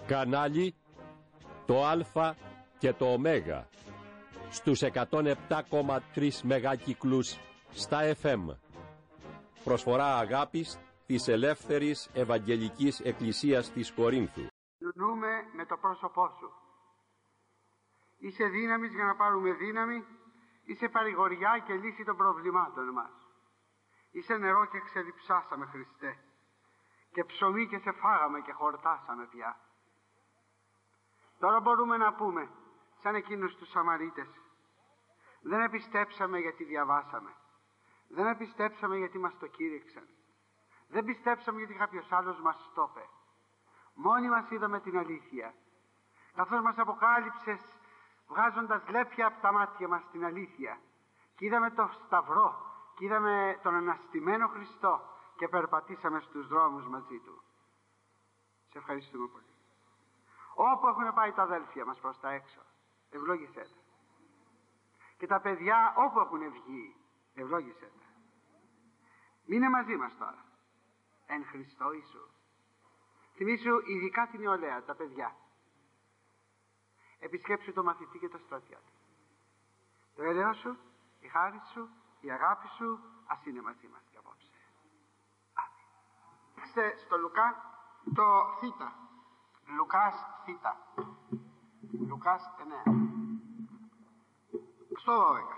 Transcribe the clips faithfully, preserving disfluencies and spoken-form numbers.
Κανάλι το Α και το Ω στους εκατόν επτά κόμμα τρία μεγάκυκλους στα εφ εμ. Προσφορά αγάπης της Ελεύθερης Ευαγγελικής Εκκλησίας της Κορίνθου. Λουνούμε με το πρόσωπό σου. Είσαι δύναμης για να πάρουμε δύναμη, είσαι παρηγοριά και λύση των προβλημάτων μας. Είσαι νερό και ξεδιψάσαμε, Χριστέ, και ψωμί και σε φάγαμε και χορτάσαμε πια. Τώρα μπορούμε να πούμε, σαν εκείνους τους Σαμαρίτες, δεν επιστέψαμε γιατί διαβάσαμε, δεν επιστέψαμε γιατί μας το κήρυξαν, δεν πιστέψαμε γιατί κάποιος άλλος μας το είπε. Μόνοι μας είδαμε την αλήθεια, καθώς μας αποκάλυψες βγάζοντας λέπια από τα μάτια μας την αλήθεια, και είδαμε το Σταυρό και είδαμε τον αναστημένο Χριστό και περπατήσαμε στους δρόμους μαζί Του. Σε ευχαριστούμε πολύ. Όπου έχουν πάει τα αδέλφια μας προς τα έξω, ευλόγησέ τα. Και τα παιδιά όπου έχουν βγει, ευλόγησέ τα. Μείνε μαζί μας τώρα, εν Χριστώ Ιησού. Θυμήσου ειδικά την νεολαία, τα παιδιά. Επισκέψου το μαθητή και το στρατιώτη. Το έλεος σου, η χάρη σου, η αγάπη σου, ας είναι μαζί μας και απόψε. Είστε στο Λουκά το θήτα. Λουκάς θήτα. Λουκάς εννέα. Στο δώδεκα.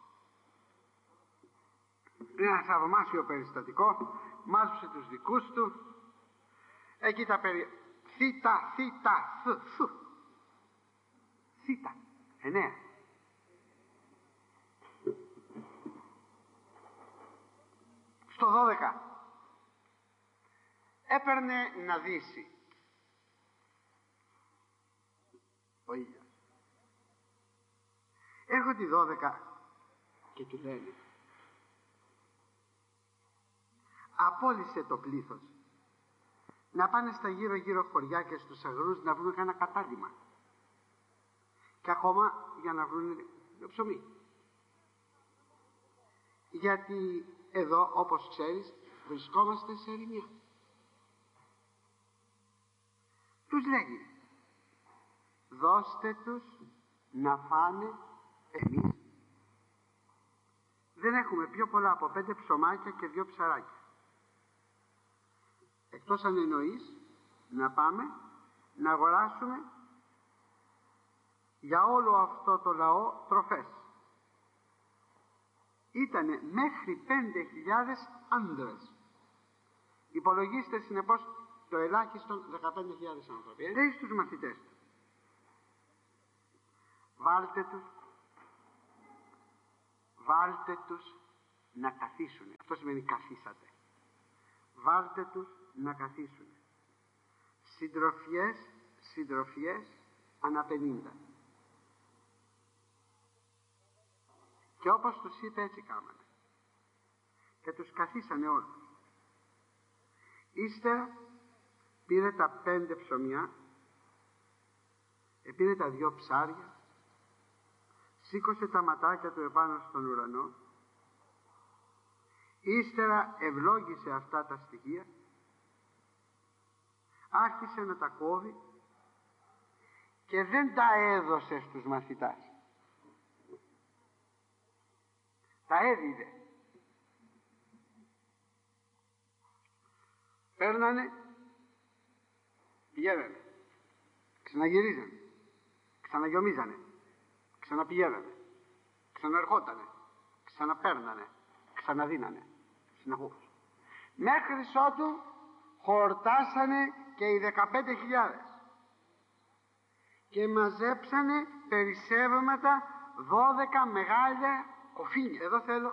Είναι ένα θαυμάσιο περιστατικό. Μάζεψε τους δικούς του. Εκεί τα περι... Θήτα, θήτα, θ, θ. Θήτα. Εννέα. Στο δώδεκα. Έπαιρνε να δύσει ο ήλιος. Έρχονται οι δώδεκα και του λένε, απόλυσε το πλήθος να πάνε στα γύρω γύρω χωριά και στους αγρούς να βρουν κανένα κατάλημα και ακόμα για να βρουν ψωμί, γιατί εδώ, όπως ξέρεις, βρισκόμαστε σε ερημιά. Τους λέγει, δώστε τους να φάνε εμείς. Δεν έχουμε πιο πολλά από πέντε ψωμάκια και δύο ψαράκια. Εκτός αν εννοείς να πάμε να αγοράσουμε για όλο αυτό το λαό τροφές. Ήτανε μέχρι πέντε χιλιάδες άντρες. Υπολογίστε συνεπώς το ελάχιστον δεκαπέντε χιλιάδες άνθρωποι. Λέει στους μαθητές του, βάλτε τους, βάλτε τους να καθίσουν. Αυτό σημαίνει καθίσατε. Βάλτε τους να καθίσουν. Συντροφιές, συντροφιές ανά πενήντα. Και όπως τους είπε έτσι κάμανε. Και τους καθίσανε όλους. Ύστερα πήρε τα πέντε ψωμιά, πήρε τα δυο ψάρια, σήκωσε τα ματάκια του επάνω στον ουρανό, ύστερα ευλόγησε αυτά τα στοιχεία, άρχισε να τα κόβει και δεν τα έδωσε στους μαθητάς. Τα έδιδε. Παίρνανε, πηγαίνανε, ξαναγυρίζανε, ξαναγιομίζανε, ξαναπηγαίνανε, ξαναερχότανε, ξαναπέρνανε, ξαναδίνανε συνεχώς, μέχρι ότου χορτάσανε και οι δεκαπέντε χιλιάδες και μαζέψανε περισσεύματα δώδεκα μεγάλα κοφίνια. Εδώ θέλω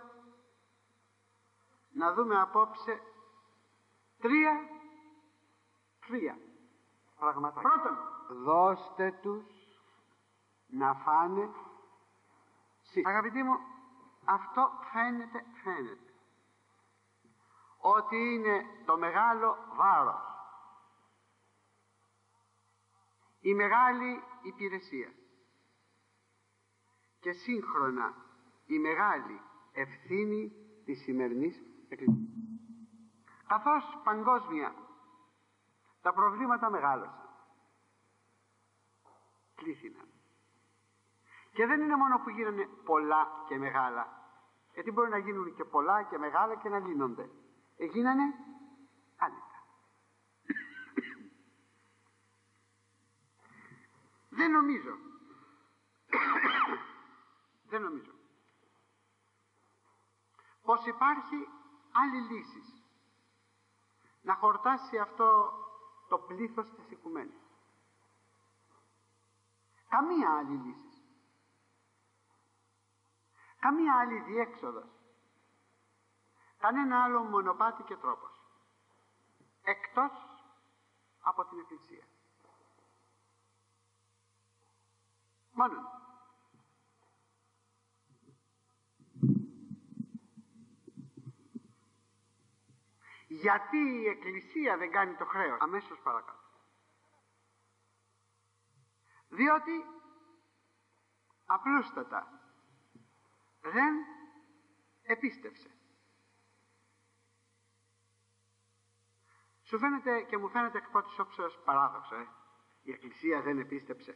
να δούμε απόψε τρία τρία πράγματα. Πρώτον, δώστε τους να φάνε σι. Αγαπητοί μου, αυτό φαίνεται, φαίνεται ότι είναι το μεγάλο βάρος, η μεγάλη υπηρεσία και σύγχρονα η μεγάλη ευθύνη της σημερινής εκκλησίας. Καθώς παγκόσμια τα προβλήματα μεγάλωσαν, πλήθυναν. Και δεν είναι μόνο που γίνανε πολλά και μεγάλα, γιατί μπορεί να γίνουν και πολλά και μεγάλα και να λύνονται. Έγινανε άνετα. Δεν νομίζω δεν νομίζω πως υπάρχει άλλη λύση να χορτάσει αυτό το πλήθος της οικουμένης. Καμία άλλη λύση, καμία άλλη διέξοδος, κανένα άλλο μονοπάτι και τρόπος εκτός από την Εκκλησία. Μόνο. Γιατί η Εκκλησία δεν κάνει το χρέος? Αμέσως παρακάτω. Διότι απλούστατα δεν επίστευσε. Σου φαίνεται και μου φαίνεται εκ πρώτης όψεως παράδοξο, ε? Η Εκκλησία δεν επίστεψε.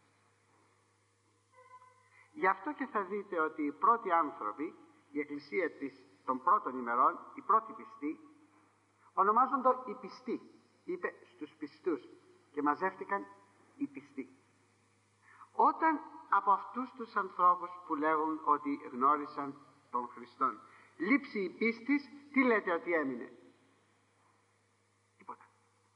Γι' αυτό και θα δείτε ότι οι πρώτοι άνθρωποι, η Εκκλησία της, των πρώτων ημερών, οι πρώτοι πιστοί, ονομάζονται οι πιστοί. Είπε στους πιστούς και μαζεύτηκαν οι πιστοί. Όταν από αυτούς τους ανθρώπους που λέγουν ότι γνώρισαν τον Χριστόν λείψει η πίστης, τι λέτε ότι έμεινε? Τίποτα.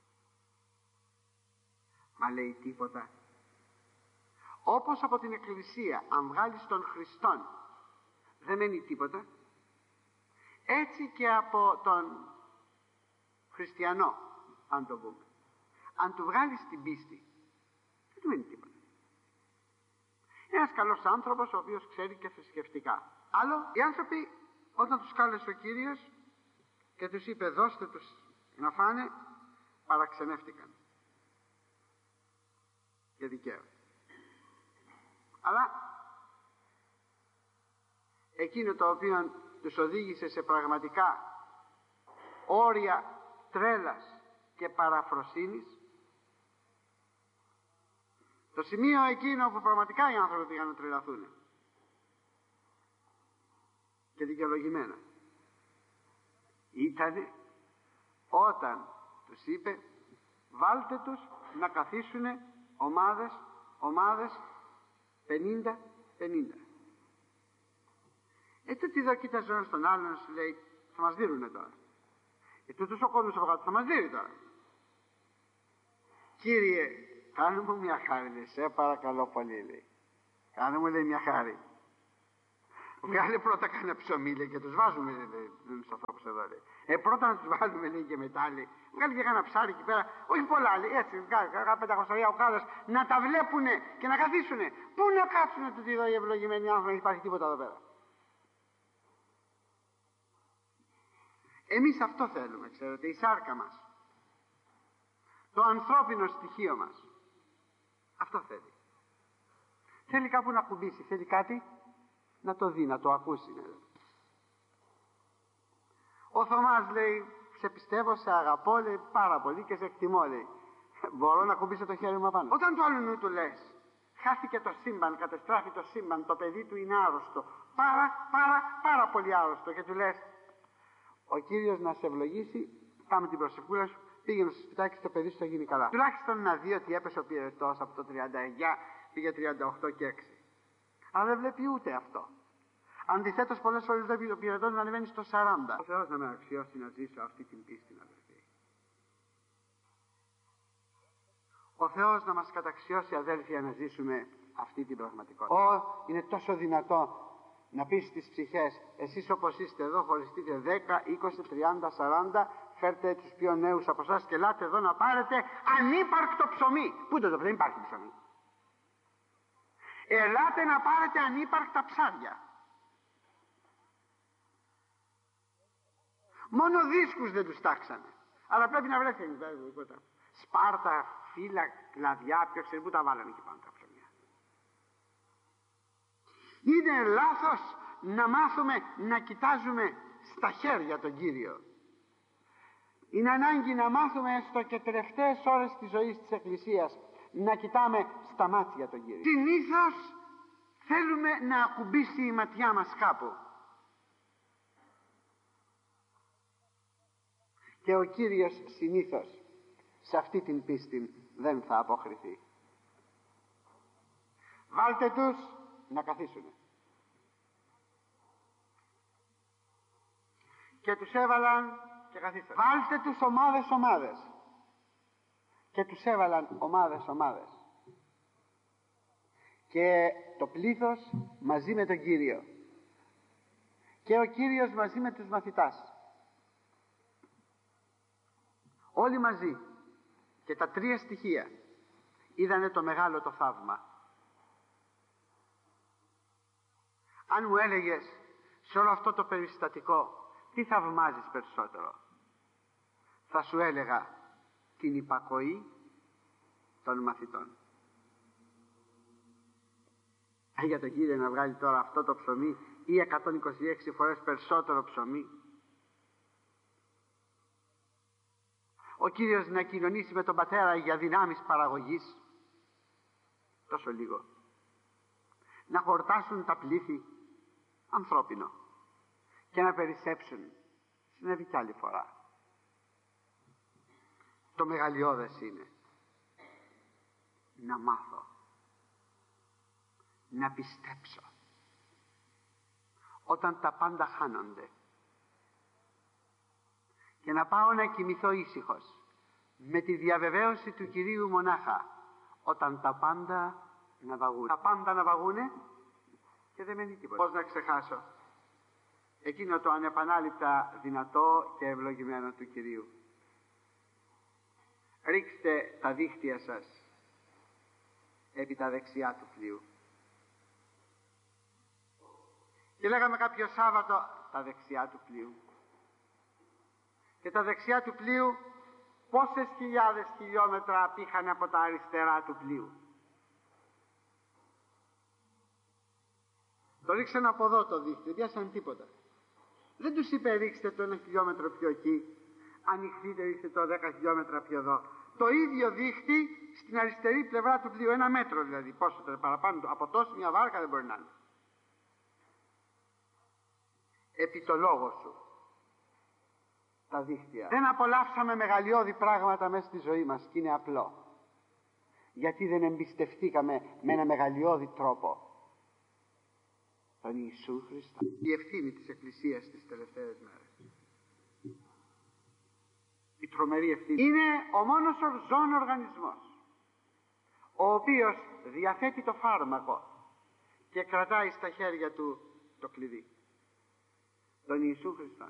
Μα λέει τίποτα. Όπως από την Εκκλησία αν βγάλεις τον Χριστόν δεν μένει τίποτα, έτσι και από τον χριστιανό, αν το πούμε, αν του βγάλεις την πίστη δεν του μένει τίποτα. Είναι ένας καλός άνθρωπος ο οποίος ξέρει και θρησκευτικά. Άλλο, οι άνθρωποι όταν τους κάλεσε ο Κύριος και τους είπε δώστε τους να φάνε, παραξενεύτηκαν. Και δικαίως. Αλλά εκείνο το οποίο τους οδήγησε σε πραγματικά όρια τρέλας και παραφροσύνης, το σημείο εκείνο που πραγματικά οι άνθρωποι πήγαν να τρελαθούν και δικαιολογημένα, ήτανε όταν τους είπε βάλτε τους να καθίσουνε ομάδες ομάδες πενήντα πενήντα. Ε, τούτοι εδώ κοίταζε ένας τον άλλον, σου λέει θα μας δίνουνε τώρα. Ε, τούτος ο κόσμος από κάτω θα μας δίνει τώρα. Κύριε, κάνε μου μια χάρη, λέει, σε παρακαλώ πολύ, λέει. Κάνε μου, λέει, μια χάρη. Βγάλε πρώτα κάνα ψωμί, λέει, και τους βάζουμε, λέει, στους ανθρώπους εδώ, λέει. Ε, πρώτα να τους βάλουμε, λέει, και μετά, λέει. Βγάλε και κάνα ψάρι εκεί πέρα, όχι πολλά, λέει, έτσι, κάνα πεντακοσαριά ο κάδας, να τα βλέπουνε και να καθίσουνε. Πού να κάτσουνε τούτοι εδώ οι ευλογημένοι άνθρωποι, δεν υπάρχει τίποτα εδώ πέρα. Εμείς αυτό θέλουμε, ξέρετε, η σάρκα μας. Το ανθρώπινο στοιχείο μας. Αυτό θέλει. Θέλει κάπου να κουμπίσει, θέλει κάτι να το δει, να το ακούσει. Ναι. Ο Θωμάς λέει, σε πιστεύω, σε αγαπώ, λέει, πάρα πολύ και σε εκτιμώ, λέει. Μπορώ να κουμπίσω το χέρι μου απάνω. Όταν του άλλου νου του λες, χάθηκε το σύμπαν, κατεστράφει το σύμπαν, το παιδί του είναι άρρωστο. Πάρα, πάρα, πάρα πολύ άρρωστο. Και του λες, ο Κύριος να σε ευλογήσει, κάμε την προσευχούλα σου, πήγαινε στο σπιτάκι, το παιδί σου θα γίνει καλά. Τουλάχιστον να δει ότι έπεσε ο πυρετός από το τριάντα εννιά, πήγε τριάντα οκτώ και έξι. Αλλά δεν βλέπει ούτε αυτό. Αντιθέτως, πολλές φορές βλέπει ο πυρετός να ανεβαίνει στο σαράντα. Ο Θεός να με αξιώσει να ζήσω αυτή την πίστη, αδελφοί. Ο Θεός να μας καταξιώσει, αδέλφια, να ζήσουμε αυτή την πραγματικότητα. Ω, είναι τόσο δυνατό να πεις στις ψυχές, εσείς όπως είστε εδώ, χωριστείτε δέκα, είκοσι, τριάντα, σαράντα, φέρτε τους πιο νέους από εσάς και ελάτε εδώ να πάρετε ανύπαρκτο ψωμί. Πού το το δεν υπάρχει ψωμί. Ελάτε να πάρετε ανύπαρκτα ψάρια. Μόνο δίσκους δεν τους τάξανε. Αλλά πρέπει να βρέθηκε Σπάρτα, φύλλα, κλαδιά, ποιο ξέρει πού τα βάλανε εκεί πάνω τα ψωμιά. Είναι λάθος να μάθουμε να κοιτάζουμε στα χέρια τον Κύριο. Είναι ανάγκη να μάθουμε έστω και τελευταίες ώρες της ζωής της Εκκλησίας να κοιτάμε στα μάτια τον Κύριο. Συνήθως θέλουμε να ακουμπήσει η ματιά μας κάπου. Και ο Κύριος συνήθως σε αυτή την πίστη δεν θα αποκριθεί. Βάλτε τους να καθίσουνε. Και τους έβαλαν και καθίσανε. Βάλτε τους ομάδες ομάδες. Και τους έβαλαν ομάδες ομάδες. Και το πλήθος μαζί με τον Κύριο. Και ο Κύριος μαζί με τους μαθητάς. Όλοι μαζί. Και τα τρία στοιχεία είδανε το μεγάλο το θαύμα. Αν μου έλεγες σε όλο αυτό το περιστατικό τι θαυμάζεις περισσότερο, θα σου έλεγα την υπακοή των μαθητών. Ε, για τον Κύριο να βγάλει τώρα αυτό το ψωμί ή εκατόν είκοσι έξι φορές περισσότερο ψωμί. Ο Κύριος να κοινωνήσει με τον Πατέρα για δυνάμεις παραγωγής. Τόσο λίγο. Να χορτάσουν τα πλήθη. Ανθρώπινο. Και να περισσέψουν. Συνέβη κι άλλη φορά. Το μεγαλειώδες είναι να μάθω, να πιστέψω όταν τα πάντα χάνονται και να πάω να κοιμηθώ ήσυχος με τη διαβεβαίωση του Κυρίου μονάχα όταν τα πάντα να βαγούν. Τα πάντα να βαγούνε και δεν μένει τίποτα. Πώς να ξεχάσω εκείνο το ανεπανάληπτα δυνατό και ευλογημένο του Κυρίου. Ρίξτε τα δίχτυα σας επί τα δεξιά του πλοίου. Και λέγαμε κάποιο Σάββατο τα δεξιά του πλοίου. Και τα δεξιά του πλοίου πόσες χιλιάδες χιλιόμετρα απήχαν από τα αριστερά του πλοίου. Το ρίξαν από εδώ το δίχτυ, δεν πιάσαν τίποτα. Δεν τους είπε ρίξτε το ένα χιλιόμετρο πιο εκεί, ανοιχτείτε ρίξτε το δέκα χιλιόμετρα πιο εδώ. Το ίδιο δίχτυ στην αριστερή πλευρά του πλοίου, ένα μέτρο δηλαδή, πόσο το παραπάνω, από τόσο μια βάρκα δεν μπορεί να είναι. Επί το λόγο σου, τα δίχτυα. Δεν απολαύσαμε μεγαλειώδη πράγματα μέσα στη ζωή μας και είναι απλό. Γιατί δεν εμπιστευτήκαμε με ένα μεγαλειώδη τρόπο τον Ιησού Χριστό. Η ευθύνη της Εκκλησίας στις τελευταίες μέρες. Η τρομερή ευθύνη είναι ο μόνος ζών οργανισμός ο οποίος διαθέτει το φάρμακο και κρατάει στα χέρια του το κλειδί, τον Ιησού Χριστό.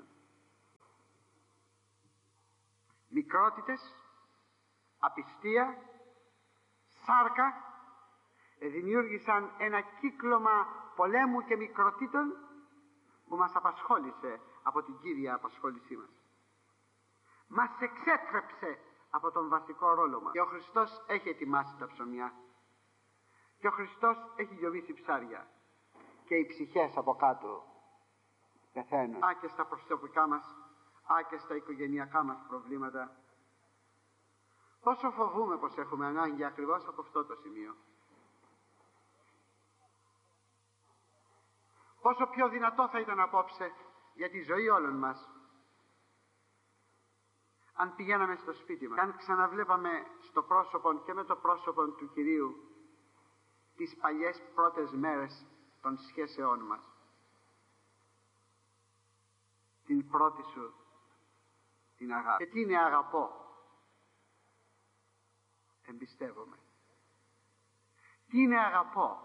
Μικρότητες, απιστία, σάρκα δημιούργησαν ένα κύκλωμα πολέμου και μικροτήτων που μας απασχόλησε από την κύρια απασχόλησή μας. Μας εξέτρεψε από τον βασικό ρόλο μας. Και ο Χριστός έχει ετοιμάσει τα ψωμιά. Και ο Χριστός έχει γιοβήσει ψάρια. Και οι ψυχές από κάτω πεθαίνουν. Α, και στα προσωπικά μας, α, και στα οικογενειακά μας προβλήματα. Πόσο φοβούμε πως έχουμε ανάγκη ακριβώς από αυτό το σημείο. Πόσο πιο δυνατό θα ήταν απόψε για τη ζωή όλων μας αν πηγαίναμε στο σπίτι μας, αν ξαναβλέπαμε στο πρόσωπο και με το πρόσωπο του Κυρίου τις παλιές πρώτες μέρες των σχέσεών μας. Την πρώτη σου την αγάπη. Και τι είναι αγαπώ? Εμπιστεύομαι. Τι είναι αγαπώ?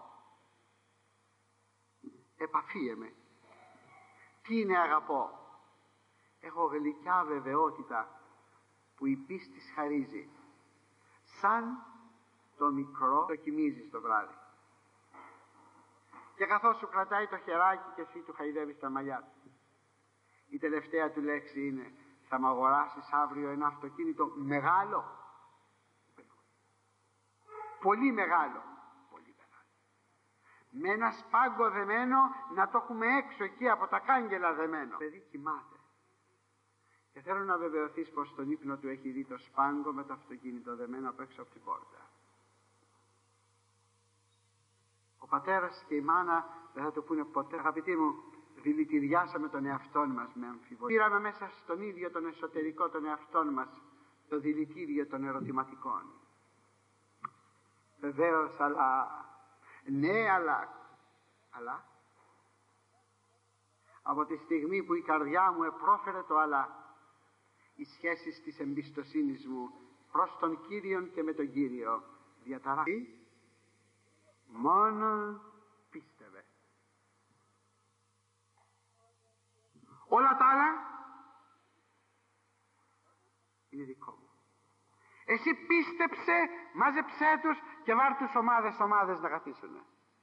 Επαφίεμαι. Τι είναι αγαπώ? Έχω γλυκιά βεβαιότητα που η πίστη χαρίζει, σαν το μικρό το κοιμίζεις το βράδυ. Και καθώς σου κρατάει το χεράκι και εσύ του χαϊδεύεις τα μαλλιά του, η τελευταία του λέξη είναι θα μ' αγοράσεις αύριο ένα αυτοκίνητο μεγάλο, πολύ μεγάλο, πολύ μεγάλο, με ένα σπάγκο δεμένο, να το έχουμε έξω εκεί από τα κάγκελα δεμένο. Παιδί κοιμάται και θέλω να βεβαιωθείς πως στον ύπνο του έχει δει το σπάγκο με το αυτοκίνητο δεμένο απ' έξω από την πόρτα. Ο πατέρας και η μάνα δεν θα το πούνε ποτέ. Αγαπητοί μου, δηλητηριάσαμε τον εαυτόν μας με αμφιβολία. Πήραμε μέσα στον ίδιο τον εσωτερικό τον εαυτόν μας το δηλητήριο των ερωτηματικών. Βεβαίως, αλλά, ναι, αλλά, αλλά, από τη στιγμή που η καρδιά μου επρόφερε το αλλά, οι σχέσεις της εμπιστοσύνης μου προς τον Κύριον και με τον Κύριο διαταράχθηκαν. Μόνο πίστευε. Όλα τα άλλα είναι δικό μου. Εσύ πίστεψε, μάζεψέ τους και βάρ' τους ομάδες ομάδες να καθίσουνε.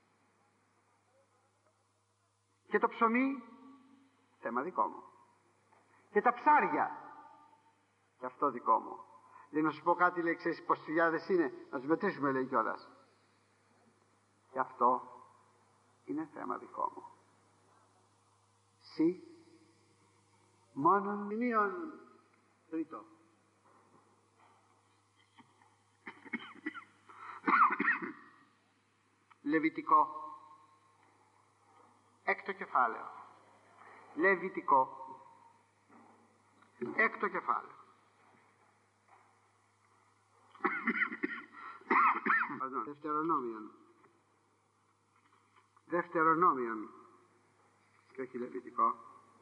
Και το ψωμί, θέμα δικό μου. Και τα ψάρια, και αυτό δικό μου. Λέει να σου πω κάτι, λέει, ξέρεις πόσες χιλιάδες είναι, να τους μετρήσουμε, λέει κιόλας. Και αυτό είναι θέμα δικό μου. Συ, μόνον μηνύων τρίτο. Λεβιτικό. Έκτο κεφάλαιο. Λεβιτικό. Έκτο κεφάλαιο. Δευτερονόμιον. Δευτερονόμιον. Και όχι Λεβιτικό.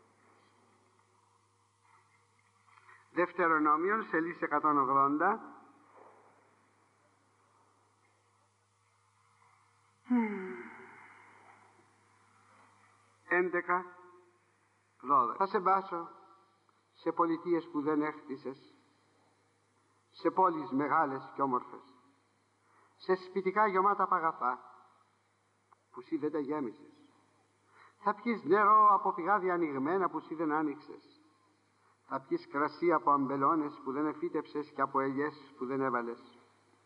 Δευτερονόμιον, σελίδα εκατόν ογδόντα. έντεκα, δώδεκα. Θα σε βάσω σε πολιτείες που δεν έχτισες, σε πόλεις μεγάλες και όμορφες, σε σπιτικά γεμάτα από αγαθά που εσύ δεν τα γέμισες. Θα πιεις νερό από πηγάδια ανοιγμένα που εσύ δεν άνοιξες. Θα πιεις κρασί από αμπελώνες που δεν εφύτεψες και από ελιές που δεν έβαλες.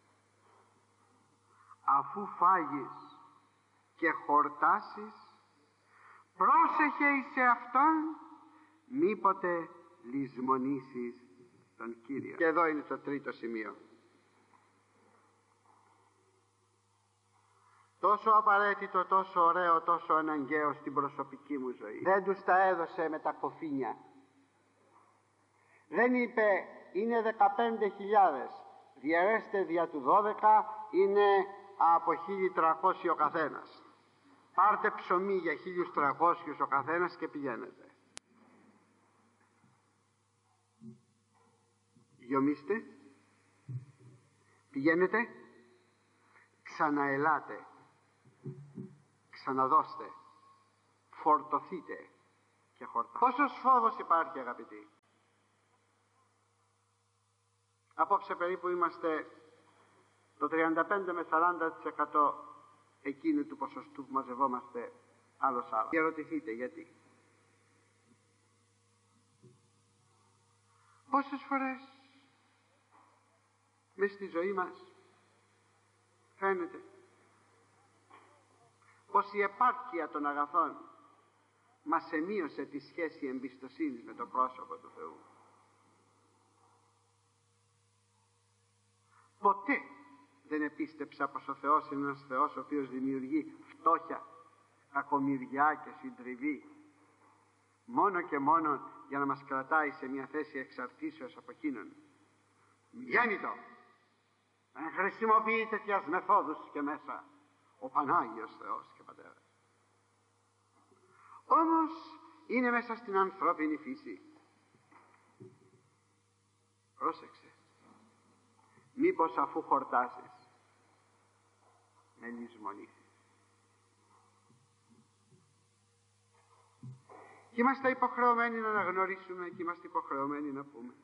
Αφού φάγεις και χορτάσεις, πρόσεχε εις εαυτόν, μήποτε λησμονήσεις τον Κύριο. Και εδώ είναι το τρίτο σημείο. Τόσο απαραίτητο, τόσο ωραίο, τόσο αναγκαίο στην προσωπική μου ζωή. Δεν τους τα έδωσε με τα κοφίνια. Δεν είπε είναι δεκαπέντε χιλιάδες, διαιρέστε δια του δώδεκα, είναι από χίλια τριακόσια ο καθένας. Πάρτε ψωμί για χίλια τριακόσια ο καθένας και πηγαίνετε. Γιομίστε, πηγαίνετε, ξαναελάτε, ξαναδώστε, φορτωθείτε και χορτάστε. Πόσος φόβος υπάρχει, αγαπητοί. Απόψε περίπου είμαστε το τριάντα πέντε με σαράντα τοις εκατό εκείνου του ποσοστού που μαζευόμαστε άλλος άλλο. Διαρωτηθείτε γιατί. Πόσες φορές μες στη ζωή μας φαίνεται πως η επάρκεια των αγαθών μας εμείωσε τη σχέση εμπιστοσύνης με το πρόσωπο του Θεού. Ποτέ δεν επίστεψα πως ο Θεός είναι ένας Θεός ο οποίος δημιουργεί φτώχεια, κακομοιριά και συντριβή μόνο και μόνο για να μας κρατάει σε μια θέση εξαρτήσεως από εκείνον. Γέννητο να χρησιμοποιεί τέτοιας μεθόδους και μέσα ο Πανάγιος Θεός και Πατέρας. Όμως είναι μέσα στην ανθρώπινη φύση. Πρόσεξε, μήπως αφού χορτάσεις με λησμονήσεις. Και είμαστε υποχρεωμένοι να αναγνωρίσουμε και είμαστε υποχρεωμένοι να πούμε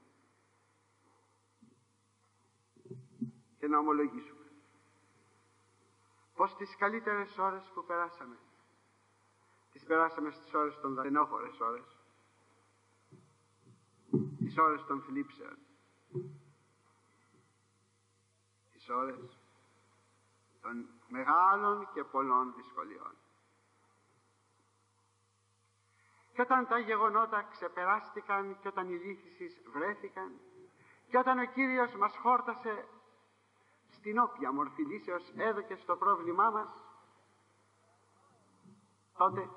και να ομολογήσουμε πως τις καλύτερες ώρες που περάσαμε τις περάσαμε στις ώρες των στενόχωρες ώρες, τις ώρες των θλίψεων, τις ώρες των μεγάλων και πολλών δυσκολιών. Και όταν τα γεγονότα ξεπεράστηκαν και όταν οι λύθησεις βρέθηκαν και όταν ο Κύριος μας χόρτασε στην όποια μορφή λύσεως έδωκε στο πρόβλημά μας, τότε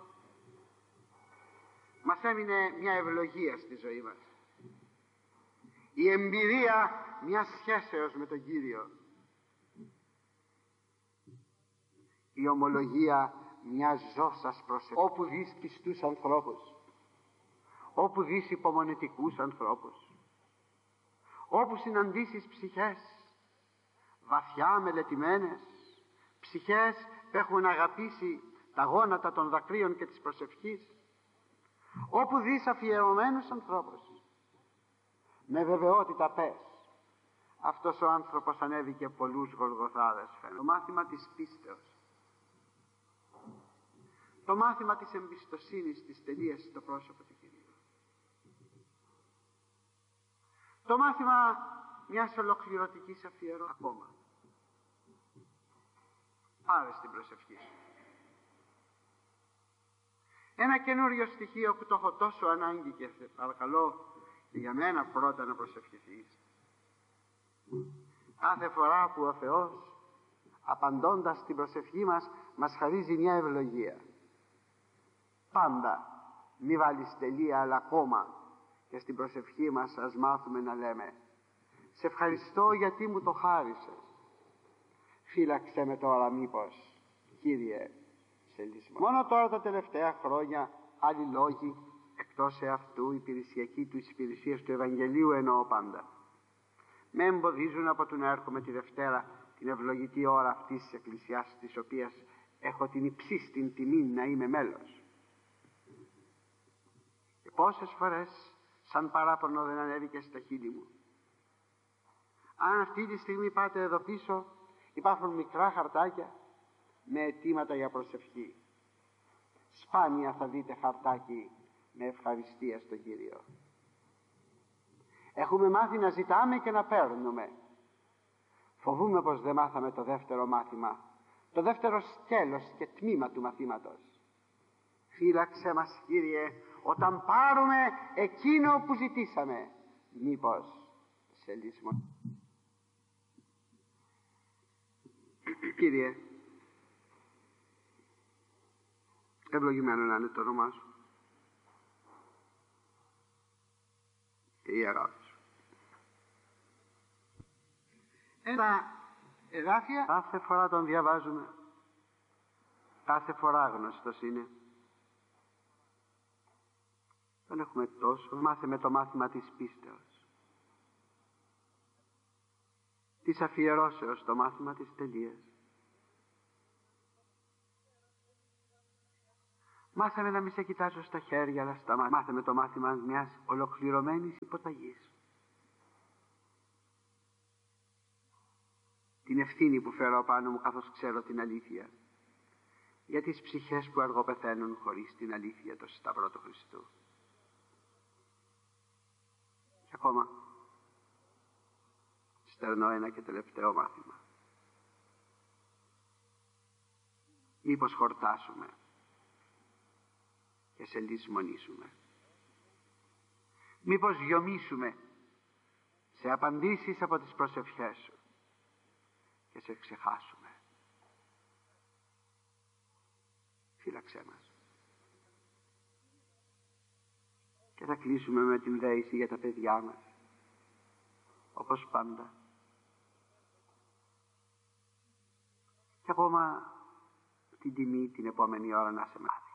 μας έμεινε μια ευλογία στη ζωή μας. Η εμπειρία μιας σχέσεως με τον Κύριο. Η ομολογία μιας ζώσας προσευχής. Όπου δεις πιστούς ανθρώπους, όπου δεις υπομονετικούς ανθρώπους, όπου συναντήσεις ψυχές βαθιά μελετημένες, ψυχές που έχουν αγαπήσει τα γόνατα των δακρύων και της προσευχής, όπου δεις αφιερωμένους ανθρώπους, με βεβαιότητα πες, αυτός ο άνθρωπος ανέβηκε πολλούς γολγοθάδες. Φαίνεται το μάθημα της πίστεως, το μάθημα της εμπιστοσύνης, της τελείας στο πρόσωπο του Κυρίου, το μάθημα μιας ολοκληρωτικής αφιερώσης. Ακόμα πάρε στην προσευχή σου ένα καινούριο στοιχείο που το έχω τόσο ανάγκη και παρακαλώ για μένα πρώτα να προσευχηθείς. Κάθε φορά που ο Θεός απαντώντας την προσευχή μας μας χαρίζει μια ευλογία, πάντα μη βάλεις τελεία, αλλά ακόμα και στην προσευχή μας ας μάθουμε να λέμε σε ευχαριστώ γιατί μου το χάρισες, φύλαξε με τώρα μήπως Κύριε σε λύσμα. Μόνο τώρα τα τελευταία χρόνια άλλοι λόγοι εκτός εαυτού υπηρεσιακοί του υπηρεσίας του Ευαγγελίου εννοώ πάντα με εμποδίζουν από το να έρχομαι τη Δευτέρα την ευλογητή ώρα αυτής της εκκλησιάς της οποίας έχω την υψίστην τιμή να είμαι μέλος. Και πόσες φορές σαν παράπονο δεν ανέβηκε στα χείλη μου. Αν αυτή τη στιγμή πάτε εδώ πίσω υπάρχουν μικρά χαρτάκια με αιτήματα για προσευχή. Σπάνια θα δείτε χαρτάκι με ευχαριστία στον Κύριο. Έχουμε μάθει να ζητάμε και να παίρνουμε. Φοβούμαι πως δεν μάθαμε το δεύτερο μάθημα, το δεύτερο σκέλος και τμήμα του μαθήματος. Φύλαξε μας Κύριε όταν πάρουμε εκείνο που ζητήσαμε, μήπως σε λύσμο. Κύριε, ευλογημένο να είναι το όνομά σου και η αγάπη σου. Ένα εδάφια κάθε φορά τον διαβάζουμε, κάθε φορά γνωστός είναι. Δεν έχουμε τόσο. Μάθε με το μάθημα της πίστεως, της αφιερώσεως, το μάθημα της τελείας. Μάθαμε να μην σε κοιτάζω στα χέρια αλλά στα μάτια. Μάθαμε το μάθημα μιας ολοκληρωμένης υποταγής. Την ευθύνη που φέρω πάνω μου καθώς ξέρω την αλήθεια για τις ψυχές που αργοπεθαίνουν χωρίς την αλήθεια, το Σταυρό του Χριστού. Και ακόμα στερνώ ένα και τελευταίο μάθημα. Μήπως χορτάσουμε και σε λησμονήσουμε. Μήπως γιομίσουμε σε απαντήσεις από τις προσευχές σου και σε ξεχάσουμε. Φύλαξέ μας. Και θα κλείσουμε με την δέηση για τα παιδιά μας, όπως πάντα. Και ακόμα την τιμή την επόμενη ώρα να σε μάθει.